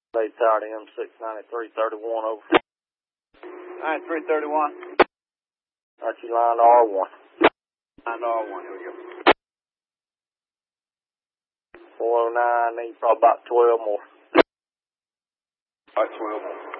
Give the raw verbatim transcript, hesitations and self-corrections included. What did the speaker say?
They tired M six ninety-three thirty-one over. ninety-three thirty-one. Archie line to R one. Line to R one, here we go. four oh nine, need probably about twelve more. All right, twelve more.